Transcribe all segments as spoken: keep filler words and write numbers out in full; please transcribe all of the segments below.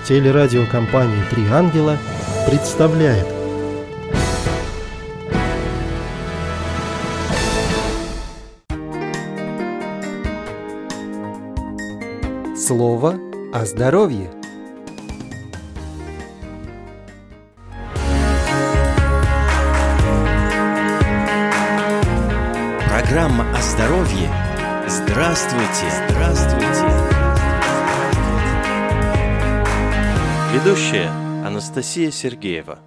Телерадиокомпания «Три ангела» представляет Слово о здоровье. Программа о здоровье. Здравствуйте! Здравствуйте! Ведущая Анастасия Сергеева.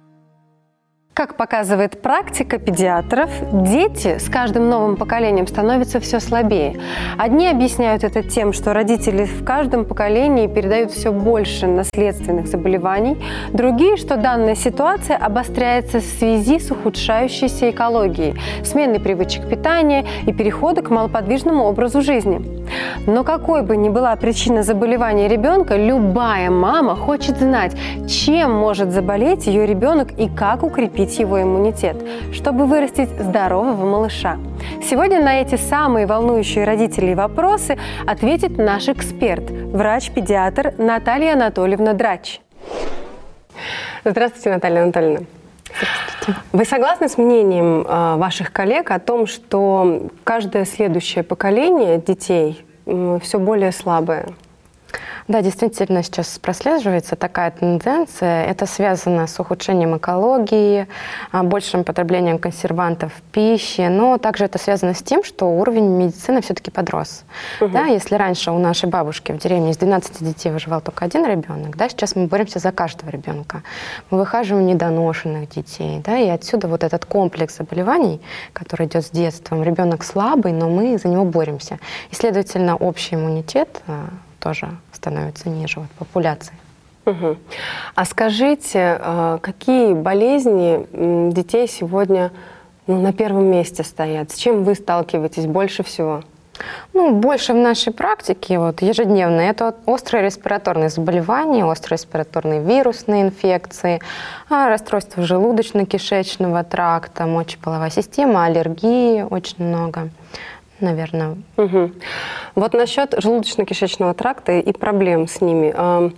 Как показывает практика педиатров, дети с каждым новым поколением становятся все слабее. Одни объясняют это тем, что родители в каждом поколении передают все больше наследственных заболеваний, другие, что данная ситуация обостряется в связи с ухудшающейся экологией, сменой привычек питания и перехода к малоподвижному образу жизни. Но какой бы ни была причина заболевания ребенка, любая мама хочет знать, чем может заболеть ее ребенок и как укрепить его иммунитет, чтобы вырастить здорового малыша. Сегодня на эти самые волнующие родителей вопросы ответит наш эксперт, врач-педиатр Наталья Анатольевна Драч. Здравствуйте, Наталья Анатольевна. Здравствуйте. Вы согласны с мнением э, ваших коллег о том, что каждое следующее поколение детей э, все более слабое? Да, действительно, сейчас прослеживается такая тенденция. Это связано с ухудшением экологии, большим потреблением консервантов в пище, но также это связано с тем, что уровень медицины все-таки подрос. Угу. Да, если раньше у нашей бабушки в деревне из двенадцати детей выживал только один ребенок, да, сейчас мы боремся за каждого ребенка. Мы выхаживаем недоношенных детей, да, и отсюда вот этот комплекс заболеваний, который идет с детством. Ребенок слабый, но мы за него боремся. И, следовательно, общий иммунитет тоже становится ниже вот, популяции. Угу. А скажите, какие болезни детей сегодня ну, на первом месте стоят? С чем вы сталкиваетесь больше всего? Ну, больше в нашей практике вот, ежедневно это острые респираторные заболевания, острые респираторные вирусные инфекции, расстройства желудочно-кишечного тракта, мочеполовая система, аллергии очень много. Наверное. Угу. Вот насчет желудочно-кишечного тракта и проблем с ними.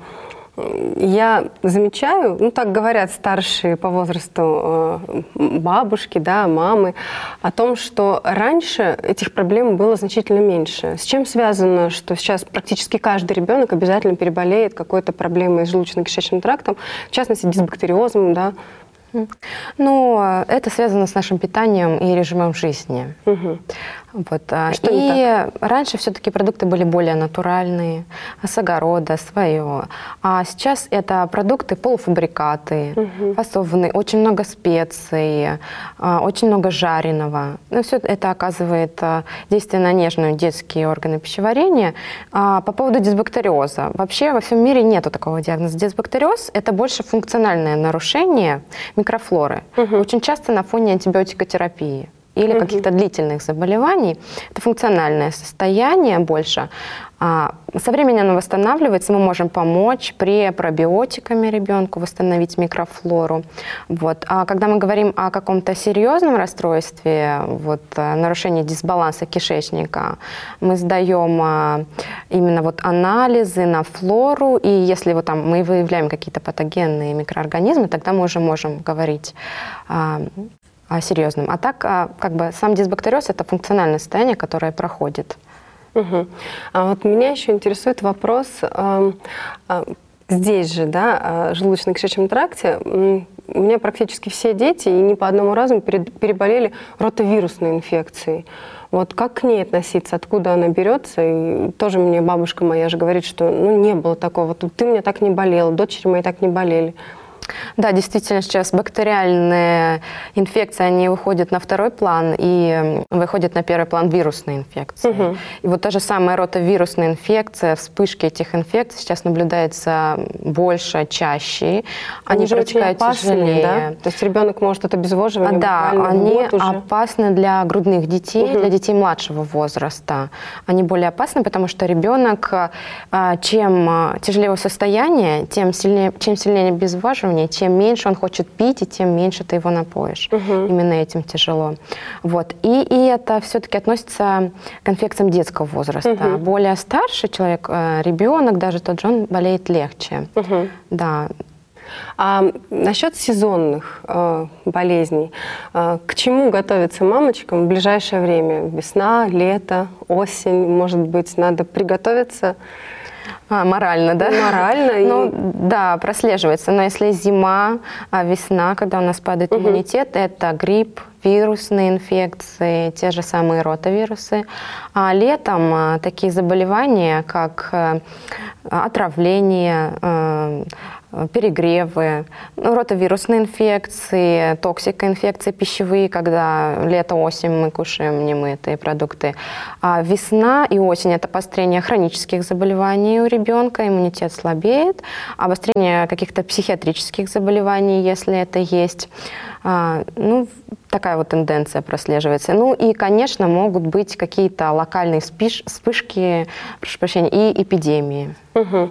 Я замечаю, ну так говорят старшие по возрасту бабушки, да, мамы, о том, что раньше этих проблем было значительно меньше. С чем связано, что сейчас практически каждый ребенок обязательно переболеет какой-то проблемой с желудочно-кишечным трактом, в частности дисбактериозом, да? Ну, это связано с нашим питанием и режимом жизни. Угу. Вот. Что и раньше все-таки продукты были более натуральные, с огорода, свое. А сейчас это продукты полуфабрикаты, угу. фасованные, очень много специй, очень много жареного. Ну, все это оказывает действие на нежные детские органы пищеварения. А по поводу дисбактериоза. Вообще во всем мире нету такого диагноза. Дисбактериоз – это больше функциональное нарушение микрофлоры. Угу. Очень часто на фоне антибиотикотерапии или угу. каких-то длительных заболеваний. Это функциональное состояние больше. А со временем оно восстанавливается, мы можем помочь препробиотиками ребенку восстановить микрофлору. Вот. А когда мы говорим о каком-то серьезном расстройстве, вот, нарушении дисбаланса кишечника, мы сдаем именно вот анализы на флору, и если вот там мы выявляем какие-то патогенные микроорганизмы, тогда мы уже можем говорить о серьезном. А так, как бы сам дисбактериоз – это функциональное состояние, которое проходит. Угу. А вот меня еще интересует вопрос, э, э, здесь же, да, в желудочно-кишечном тракте, э, у меня практически все дети, и не по одному разу переболели ротовирусной инфекцией. Вот как к ней относиться, откуда она берется? И тоже мне бабушка моя же говорит, что ну, не было такого, ты у меня так не болела, дочери мои так не болели. Да, действительно, сейчас бактериальные инфекции, они выходят на второй план и выходят на первый план вирусные инфекции. Угу. И вот та же самая ротовирусная инфекция, вспышки этих инфекций сейчас наблюдается больше, чаще. Они, они же протекают тяжелее. Да? То есть ребенок может от обезвоживания да, они опасны для грудных детей, угу. для детей младшего возраста. Они более опасны, потому что ребенок, чем тяжелее его состояние, тем сильнее, чем сильнее обезвоживание, двустороннее. Чем меньше он хочет пить, и тем меньше ты его напоишь. Угу. Именно этим тяжело. Вот. И, и это все-таки относится к инфекциям детского возраста. Угу. Более старший человек, ребенок, даже тот же, он болеет легче. Угу. Да. А насчет сезонных э, болезней, э, к чему готовиться мамочкам в ближайшее время? Весна, лето, осень, может быть, надо приготовиться? А, морально, да? Морально. Ну, и... да, прослеживается. Но если зима, а весна, когда у нас падает угу. иммунитет, это грипп, вирусные инфекции, те же самые ротавирусы. А летом а, такие заболевания, как а, отравление, а, перегревы, ну, ротавирусные инфекции, токсикоинфекции пищевые, когда лето-осень мы кушаем немытые продукты. А весна и осень – это обострение хронических заболеваний у ребенка, иммунитет слабеет, обострение каких-то психиатрических заболеваний, если это есть. А, ну, такая вот тенденция прослеживается. Ну и, конечно, могут быть какие-то локальные вспыш- вспышки, прошу прощения, и эпидемии. Угу.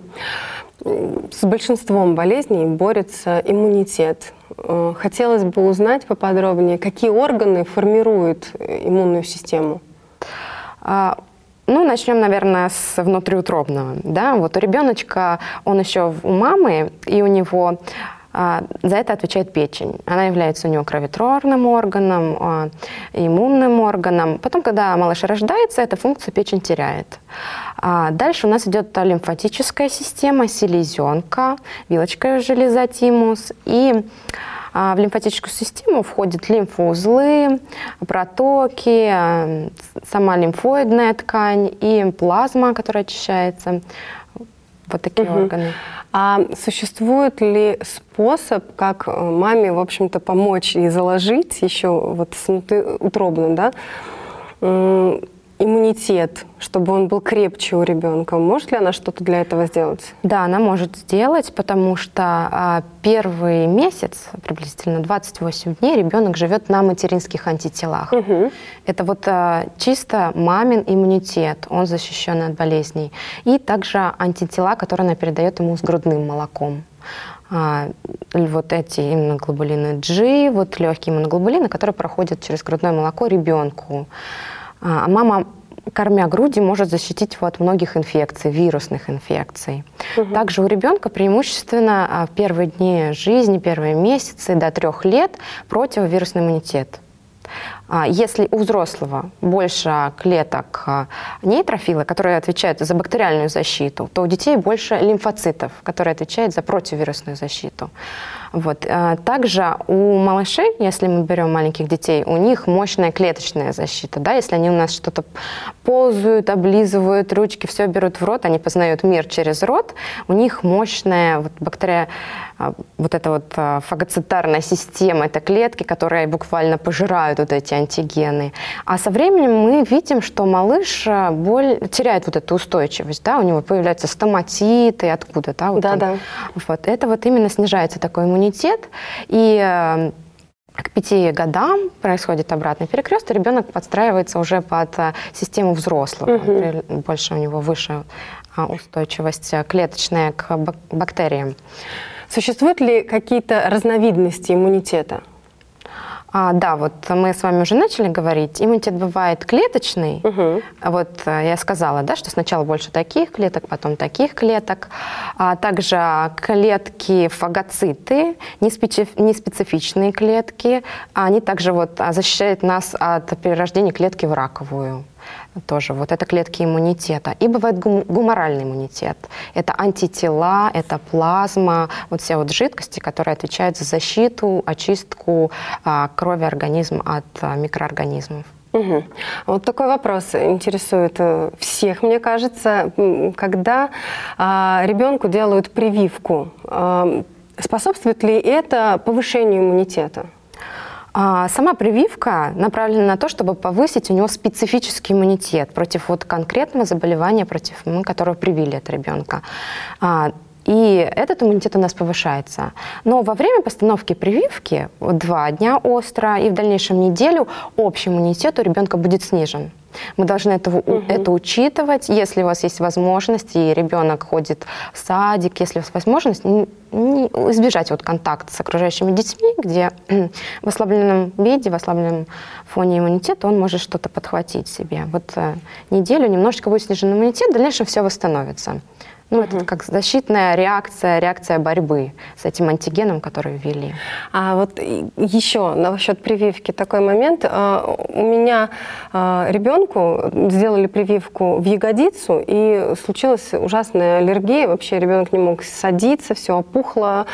С большинством болезней борется иммунитет. Хотелось бы узнать поподробнее, какие органы формируют иммунную систему? А, ну, начнем, наверное, с внутриутробного. Да? Вот у ребеночка, он еще у мамы, и у него а, за это отвечает печень. Она является у него кроветворным органом, а, иммунным органом. Потом, когда малыш рождается, эту функцию печень теряет. А дальше у нас идет лимфатическая система, селезенка, вилочковая железа тимус. И а, в лимфатическую систему входят лимфоузлы, протоки, а, сама лимфоидная ткань и плазма, которая очищается. Вот такие угу. органы. А существует ли способ, как маме, в общем-то, помочь и заложить еще вот внутриутробно, да, иммунитет, чтобы он был крепче у ребенка? Может ли она что-то для этого сделать? Да, она может сделать, потому что а, первый месяц, приблизительно двадцать восемь дней, ребенок живет на материнских антителах. Угу. Это вот а, чисто мамин иммунитет, он защищен от болезней. И также антитела, которые она передает ему с грудным молоком. А, вот эти иммуноглобулины G, вот легкие иммуноглобулины, которые проходят через грудное молоко ребенку. А мама, кормя грудью, может защитить его от многих инфекций, вирусных инфекций. Угу. Также у ребенка преимущественно в первые дни жизни, первые месяцы до трех лет противовирусный иммунитет. Если у взрослого больше клеток нейтрофила, которые отвечают за бактериальную защиту, то у детей больше лимфоцитов, которые отвечают за противовирусную защиту. Вот. Также у малышей, если мы берем маленьких детей, у них мощная клеточная защита. Да? Если они у нас что-то ползают, облизывают, ручки, все берут в рот, они познают мир через рот, у них мощная вот, бактерия, вот эта вот фагоцитарная система, это клетки, которые буквально пожирают вот эти антигены. А со временем мы видим, что малыш боль, теряет вот эту устойчивость, да? У него появляются стоматиты, откуда, да? Вот да, да. Вот. Это вот именно снижается такой иммунитет, и э, к пяти годам происходит обратный перекрест, и ребенок подстраивается уже под э, систему взрослого. Угу. Больше у него выше э, устойчивость клеточная к бак- бактериям. Существуют ли какие-то разновидности иммунитета? А, да, вот мы с вами уже начали говорить. Иммунитет бывает клеточный. Угу. Вот я сказала, да, что сначала больше таких клеток, потом таких клеток. А также клетки фагоциты, неспецифичные клетки. Они также вот защищают нас от перерождения клетки в раковую. Тоже вот это клетки иммунитета. И бывает гум- гуморальный иммунитет. Это антитела, это плазма, вот все вот жидкости, которые отвечают за защиту, очистку а, крови организма от а, микроорганизмов. Угу. Вот такой вопрос интересует всех, мне кажется. Когда а, ребенку делают прививку, а, способствует ли это повышению иммунитета? Сама прививка направлена на то, чтобы повысить у него специфический иммунитет против вот конкретного заболевания, против которого привили от ребенка. И этот иммунитет у нас повышается. Но во время постановки прививки, вот два дня остро, и в дальнейшем неделю, общий иммунитет у ребенка будет снижен. Мы должны это, угу. это учитывать. Если у вас есть возможность, и ребенок ходит в садик, если у вас возможность, не, не, избежать вот контакта с окружающими детьми, где в ослабленном виде, в ослабленном фоне иммунитета он может что-то подхватить себе. Вот э, неделю немножечко будет снижен иммунитет, в дальнейшем все восстановится. Ну, угу. это как защитная реакция, реакция борьбы с этим антигеном, который ввели. А вот еще насчет прививки такой момент. У меня ребенку сделали прививку в ягодицу, и случилась ужасная аллергия. Вообще ребенок не мог садиться, все опухло.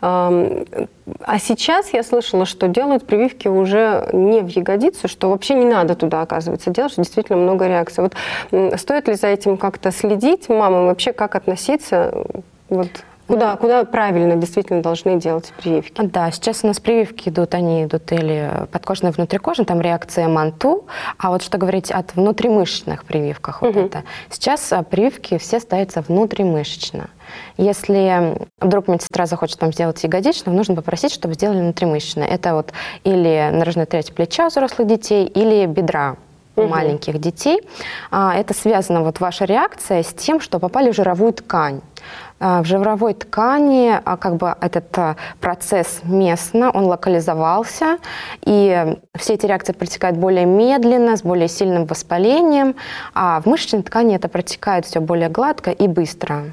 А сейчас я слышала, что делают прививки уже не в ягодицу, что вообще не надо туда, оказывается, делать, что действительно много реакций. Вот стоит ли за этим как-то следить мамам? Вообще как относиться? Вот. Куда, куда правильно действительно должны делать прививки? Да, сейчас у нас прививки идут, они идут или подкожные, внутрикожные, там реакция МАНТУ, а вот что говорить о внутримышечных прививках, вот угу. это. Сейчас прививки все ставятся внутримышечно. Если вдруг медсестра захочет вам сделать ягодичную, нужно попросить, чтобы сделали внутримышечно. Это вот или наружная треть плеча у взрослых детей, или бедра у угу. маленьких детей. Это связано, вот ваша реакция, с тем, что попали в жировую ткань. В жировой ткани как бы этот процесс местно, он локализовался, и все эти реакции протекают более медленно, с более сильным воспалением, а в мышечной ткани это протекает все более гладко и быстро.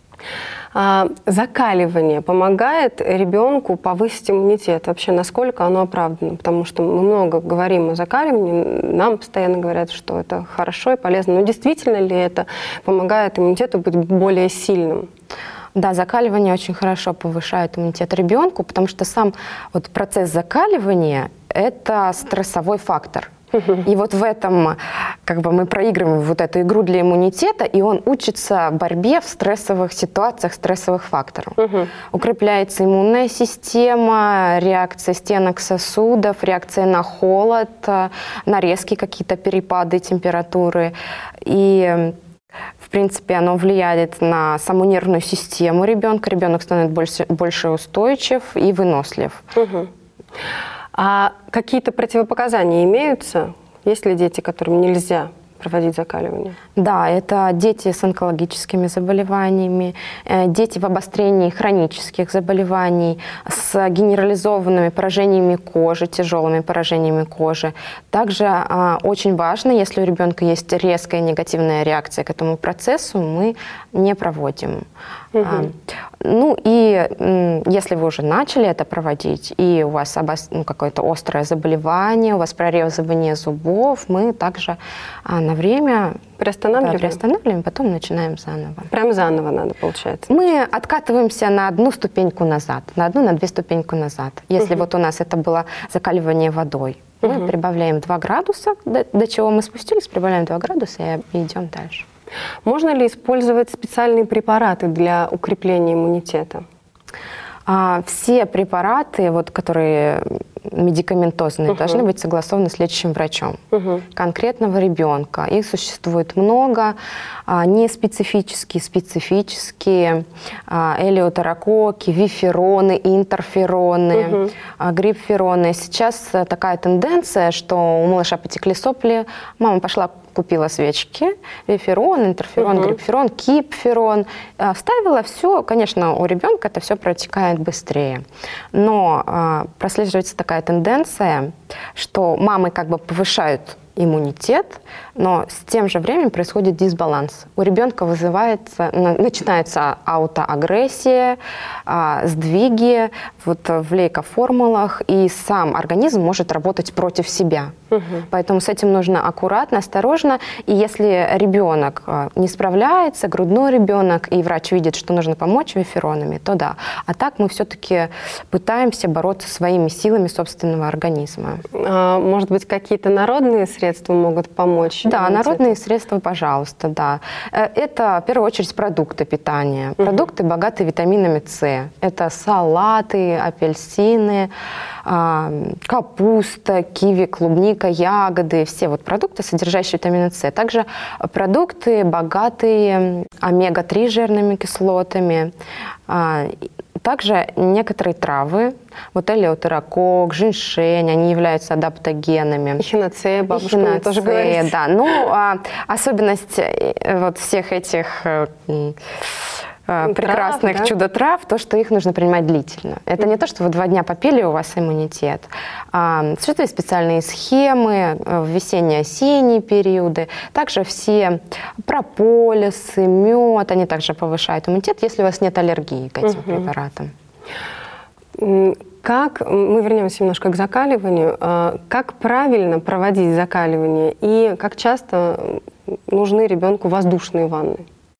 А закаливание помогает ребенку повысить иммунитет? Вообще, насколько оно оправдано? Потому что мы много говорим о закаливании, нам постоянно говорят, что это хорошо и полезно. Но действительно ли это помогает иммунитету быть более сильным? Да, закаливание очень хорошо повышает иммунитет ребенку, потому что сам вот процесс закаливания – это стрессовой фактор. И вот в этом как бы мы проигрываем вот эту игру для иммунитета, и он учится борьбе в стрессовых ситуациях, стрессовых факторов. Угу. Укрепляется иммунная система, реакция стенок сосудов, реакция на холод, на резкие какие-то перепады температуры. И в принципе, оно влияет на саму нервную систему ребенка. Ребенок становится больше, больше устойчив и вынослив. Угу. А какие-то противопоказания имеются? Есть ли дети, которым нельзя проводить закаливание? Да, это дети с онкологическими заболеваниями, дети в обострении хронических заболеваний, с генерализованными поражениями кожи, тяжелыми поражениями кожи. Также а, очень важно, если у ребенка есть резкая негативная реакция к этому процессу, мы не проводим. Угу. А, ну и если вы уже начали это проводить, и у вас обос... ну, какое-то острое заболевание, у вас прорезывание зубов, мы также а, на время приостанавливаем? Да, приостанавливаем, потом начинаем заново. Прям заново надо, получается? Мы откатываемся на одну ступеньку назад, на одну, на две ступеньку назад. Если угу. вот у нас это было закаливание водой, угу. мы прибавляем два градуса, до, до чего мы спустились, прибавляем два градуса и идем дальше. Можно ли использовать специальные препараты для укрепления иммунитета? А, все препараты, вот, которые медикаментозные, uh-huh. должны быть согласованы с лечащим врачом uh-huh. конкретного ребенка. Их существует много, а, неспецифические, специфические, а, элеутерококки, вифероны, интерфероны, uh-huh. а, грипфероны. Сейчас такая тенденция, что у малыша потекли сопли, мама пошла, купила свечки, виферон, интерферон, uh-huh. грипферон, кипферон, вставила все. Конечно, у ребенка это все протекает быстрее. Но а, прослеживается такая тенденция, что мамы как бы повышают иммунитет, но с тем же временем происходит дисбаланс. У ребенка вызывается, начинается аутоагрессия, сдвиги вот в лейкоформулах, и сам организм может работать против себя. Угу. Поэтому с этим нужно аккуратно, осторожно. И если ребенок не справляется, грудной ребенок, и врач видит, что нужно помочь виферонами, то да. А так мы все-таки пытаемся бороться своими силами собственного организма. А, может быть, какие-то народные средства могут помочь? Да, народные средства, пожалуйста, да. Это, в первую очередь, продукты питания. Продукты, богатые витаминами С. Это салаты, апельсины, капуста, киви, клубника, ягоды, все вот продукты, содержащие витамин С. Также продукты, богатые омега три жирными кислотами. Также некоторые травы, вот элеутерокок, женьшень, они являются адаптогенами. Эхиноцея, бабушка мне тоже говорит. Да. Ну, а особенность вот всех этих Трав, прекрасных да? чудо-трав, то, что их нужно принимать длительно. Это не то, что вы два дня попили, у вас иммунитет. А, существуют специальные схемы в весенне-осенние периоды. Также все прополисы, мед, они также повышают иммунитет, если у вас нет аллергии к этим угу. препаратам. Как, мы вернемся немножко к закаливанию, как правильно проводить закаливание и как часто нужны ребенку воздушные ванны?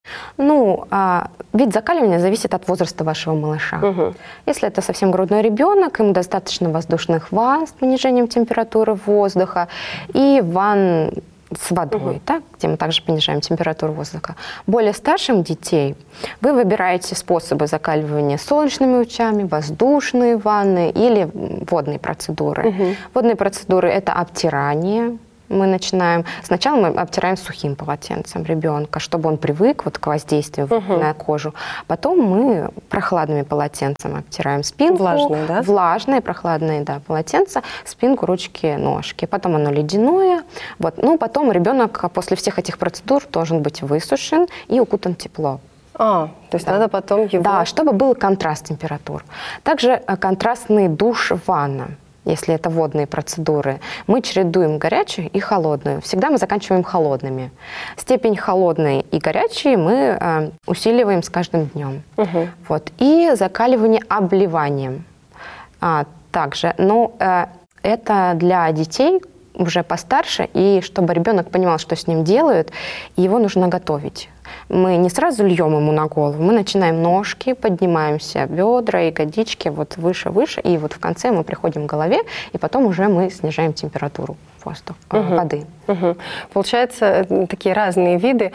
Ну, а, вид закаливания зависит от возраста вашего малыша. Угу. Если это совсем грудной ребенок, ему достаточно воздушных ванн с понижением температуры воздуха и ванн с водой, угу. да, где мы также понижаем температуру воздуха. Более старшим детей вы выбираете способы закаливания солнечными лучами, воздушные ванны или водные процедуры. Угу. Водные процедуры – это обтирание. Мы начинаем... Сначала мы обтираем сухим полотенцем ребенка, чтобы он привык вот к воздействию угу. на кожу. Потом мы прохладными полотенцем обтираем спинку. Влажные, да? Влажные, прохладные, да, полотенца, спинку, ручки, ножки. Потом оно ледяное. Вот. Ну, потом ребенок после всех этих процедур должен быть высушен и укутан тепло. А, то есть да. надо потом его... Да, чтобы был контраст температур. Также контрастный душ, ванна. Если это водные процедуры, мы чередуем горячую и холодную. Всегда мы заканчиваем холодными. Степень холодной и горячей мы э, усиливаем с каждым днем. Угу. Вот. И закаливание обливанием а, также. Но э, это для детей уже постарше, и чтобы ребенок понимал, что с ним делают, его нужно готовить. Мы не сразу льем ему на голову, мы начинаем ножки, поднимаемся, бедра, ягодички, вот выше-выше, и вот в конце мы приходим к голове, и потом уже мы снижаем температуру воздуха, угу. воды. Угу. Получается, такие разные виды,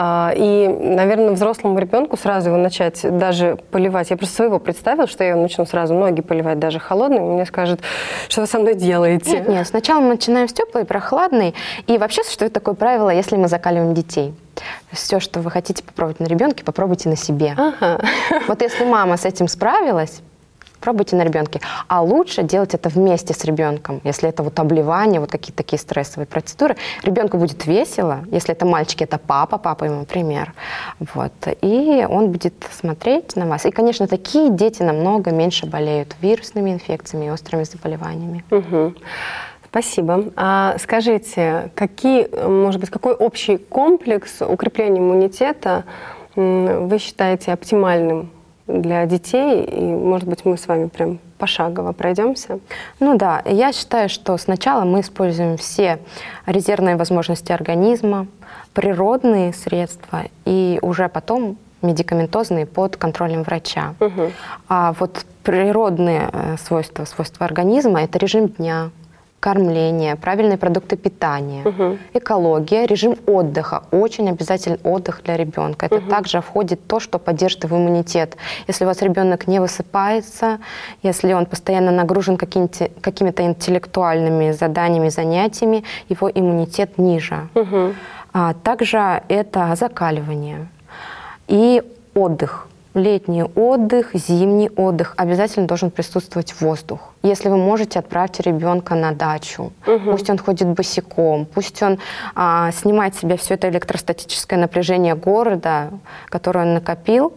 и, наверное, взрослому ребенку сразу его начать даже поливать. Я просто своего представила, что я его начну сразу ноги поливать даже холодными, и мне скажут, что вы со мной делаете? Нет, нет, сначала мы начинаем с теплой, прохладной, и вообще существует такое правило, если мы закаливаем детей. Все, что вы хотите попробовать на ребенке, попробуйте на себе. Ага. Вот если мама с этим справилась, пробуйте на ребенке. А лучше делать это вместе с ребенком. Если это вот обливание, вот какие-то такие стрессовые процедуры, ребенку будет весело. Если это мальчики, это папа, папа ему пример. Вот. И он будет смотреть на вас. И, конечно, такие дети намного меньше болеют вирусными инфекциями и острыми заболеваниями. Угу. Спасибо. А скажите, какие, может быть, какой общий комплекс укрепления иммунитета вы считаете оптимальным для детей? И, может быть, мы с вами прям пошагово пройдемся? Ну да, я считаю, что сначала мы используем все резервные возможности организма, природные средства, и уже потом медикаментозные под контролем врача. Угу. А вот природные свойства, свойства организма – это режим дня, кормление, правильные продукты питания, угу. экология, режим отдыха. Очень обязательный отдых для ребенка. Это угу. также входит то, что поддержит его иммунитет. Если у вас ребенок не высыпается, если он постоянно нагружен какими-то интеллектуальными заданиями, занятиями, его иммунитет ниже. Угу. А также это закаливание и отдых. Летний отдых, зимний отдых, обязательно должен присутствовать воздух. Если вы можете, отправьте ребенка на дачу. Угу. Пусть он ходит босиком, пусть он а, снимает с себя все это электростатическое напряжение города, которое он накопил,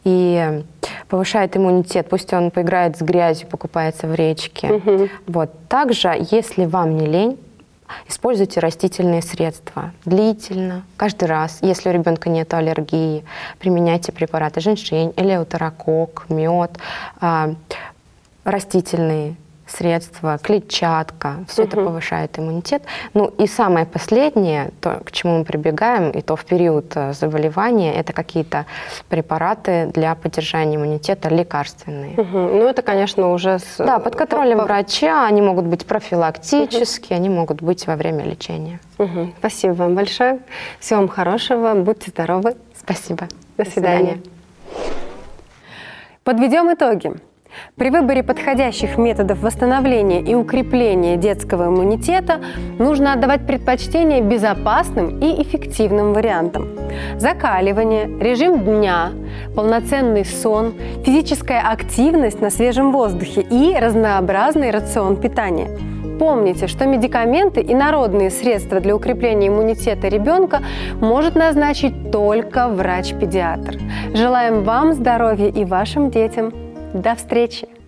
и повышает иммунитет. Пусть он поиграет с грязью, покупается в речке. Угу. Вот. Также, если вам не лень, используйте растительные средства длительно, каждый раз. Если у ребенка нет аллергии, применяйте препараты женьшень, элеутерокок, мед, э, растительные средства, клетчатка. Все угу. это повышает иммунитет. Ну и самое последнее, то, к чему мы прибегаем, и то в период заболевания, это какие-то препараты для поддержания иммунитета, лекарственные. Угу. Ну это, конечно, уже... С... Да, под контролем по... врача. Они могут быть профилактические, угу. они могут быть во время лечения. Угу. Спасибо вам большое. Всего вам хорошего. Будьте здоровы. Спасибо. До свидания. До свидания. Подведем итоги. При выборе подходящих методов восстановления и укрепления детского иммунитета нужно отдавать предпочтение безопасным и эффективным вариантам. Закаливание, режим дня, полноценный сон, физическая активность на свежем воздухе и разнообразный рацион питания. Помните, что медикаменты и народные средства для укрепления иммунитета ребенка может назначить только врач-педиатр. Желаем вам здоровья и вашим детям. До встречи!